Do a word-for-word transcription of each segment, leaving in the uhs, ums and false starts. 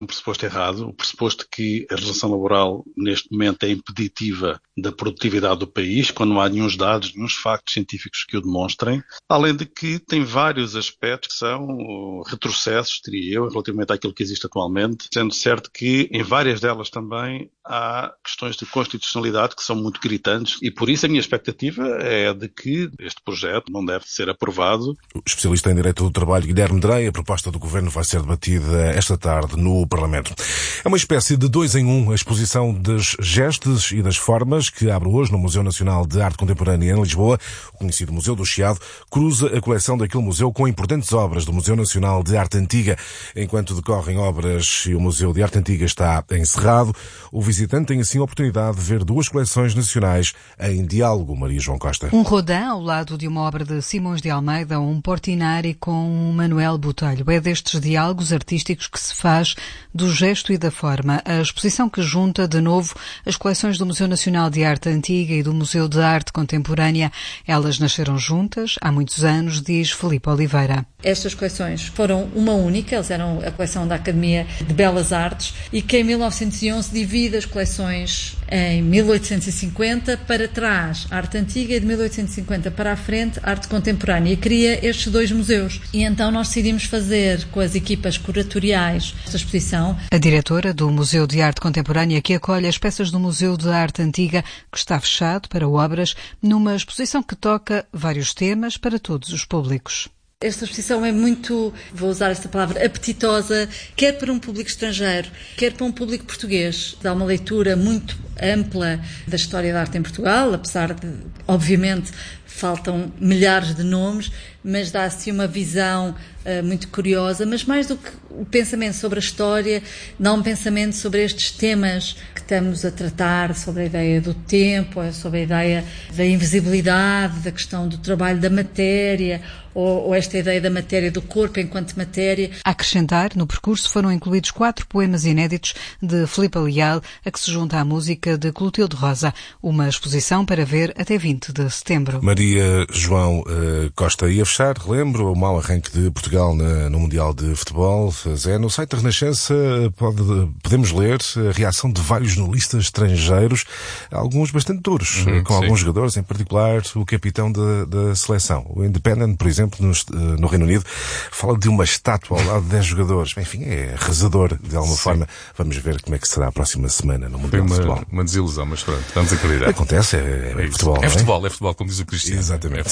um pressuposto errado, o pressuposto que a legislação laboral neste momento é impeditiva da produtividade do país, quando não há nenhum dados, nenhum factos científicos que o demonstrem, além de que tem vários aspectos que são retrocessos, diria eu, relativamente àquilo que existe atualmente, sendo certo que em várias delas também há questões de constitucionalidade que são muito gritantes e por isso a minha expectativa é de que este projeto não deve ser aprovado. O especialista em Direito do Trabalho, Guilherme Drey, a proposta do Governo vai ser debatida esta tarde no Parlamento. É uma espécie de dois em um, a exposição das gestes e das formas que abre hoje no Museu Nacional de Arte Contemporânea em Lisboa. O conhecido Museu do Chiado cruza a coleção daquele museu com importantes obras do Museu Nacional de Arte Antiga. Enquanto decorrem obras e o Museu de Arte Antiga está encerrado, o visitante tem assim a oportunidade de ver duas coleções nacionais em diálogo. Maria João Costa. Um Rodin ao lado de uma obra de Simões de Almeida, um Portinari com um Manuel Botelho. É destes diálogos artísticos que se faz do gesto e da forma a exposição que junta de novo as coleções do Museu Nacional de Arte Antiga e do Museu de Arte Contemporânea. Elas nasceram juntas há muitos anos, diz Filipe Oliveira. Estas coleções foram uma única, elas eram a coleção da Academia de Belas Artes e que em mil novecentos e onze divide as coleções em mil oitocentos e cinquenta para trás, arte antiga, e de mil oitocentos e cinquenta para a frente, arte contemporânea, e cria estes dois museus. E então nós decidimos fazer com as equipas curatoriais esta exposição. A diretora do Museu de Arte Contemporânea que acolhe as peças do Museu de Arte Antiga, que está fechado para obras, numa exposição que toca vários temas para todos os públicos. Esta exposição é muito, vou usar esta palavra, apetitosa, quer para um público estrangeiro, quer para um público português. Dá uma leitura muito ampla da história da arte em Portugal, apesar de, obviamente, faltam milhares de nomes, mas dá-se uma visão uh, muito curiosa, mas mais do que o pensamento sobre a história, dá um pensamento sobre estes temas que estamos a tratar, sobre a ideia do tempo, sobre a ideia da invisibilidade, da questão do trabalho da matéria, ou, ou esta ideia da matéria do corpo enquanto matéria. A acrescentar, no percurso foram incluídos quatro poemas inéditos de Filipe Leal, a que se junta a música de Clotilde Rosa, uma exposição para ver até vinte de setembro. Maria João uh, Costa, ia fechar, relembro, o mau arranque de Portugal na, no Mundial de Futebol. Zé, no site da Renascença pode, podemos ler a reação de vários jornalistas estrangeiros, alguns bastante duros, uhum, com sim. alguns jogadores, em particular o capitão da, da seleção. O Independent, por exemplo, no, no Reino Unido, fala de uma estátua ao lado de dez jogadores. Enfim, é arrasador, de alguma sim. forma. Vamos ver como é que será a próxima semana no Mundial uma, de Futebol. Uma desilusão, mas pronto, vamos acreditar. Acontece, é, é, é futebol. É, é futebol, é futebol, como diz o Cristiano. Exatamente.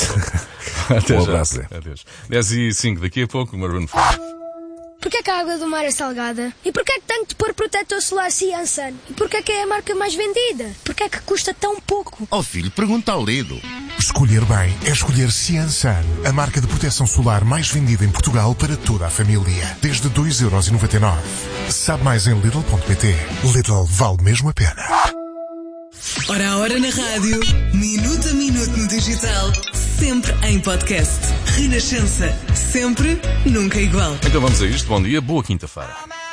É Até um já. abraço, Zé. Adeus. dez e cinco, daqui a pouco, o Maroon cinco. Porquê que a água do mar é salgada? E porquê que tenho de pôr protetor solar Ciansan? E porquê que é a marca mais vendida? Porquê que custa tão pouco? Oh filho, pergunta ao Lido. Escolher bem é escolher Ciansan, a marca de proteção solar mais vendida em Portugal para toda a família. Desde dois euros e noventa e nove. Sabe mais em Lidl ponto pt. Lidl vale mesmo a pena. Hora a hora na rádio, minuto a minuto no digital, sempre em podcast. Renascença, sempre, nunca igual. Então vamos a isto. Bom dia, boa quinta-feira.